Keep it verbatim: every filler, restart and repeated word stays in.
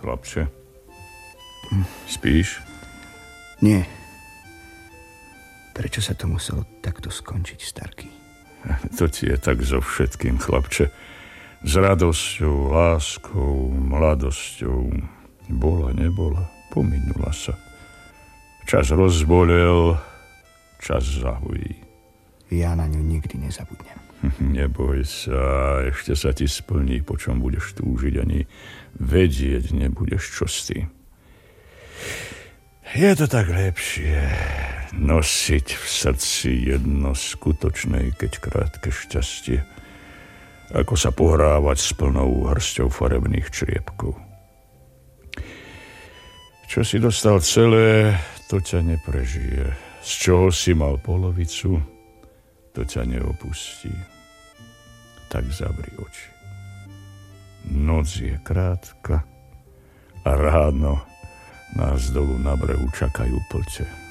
chlapče? Hm. Spíš? Nie. Prečo sa to muselo takto skončiť, Starký? To ti je tak so všetkým, chlapče. S radosťou, láskou, mladosťou. Bola, nebola, pominula sa. Čas rozbolel, čas zahojí. Ja na ňu nikdy nezabudnem. Neboj sa, ešte sa ti splní, po čom budeš túžiť, ani vedieť nebudeš, čo s tým. Je to tak lepšie nosiť v srdci jedno skutočné, keď krátke šťastie, ako sa pohrávať s plnou hrsťou farebných čriepkov. Čo si dostal celé, to ťa neprežije. Z čoho si mal polovicu, to ťa neopustí. Tak zavri oči. Noc je krátka a ráno nás dolu na brehu čakajú plte.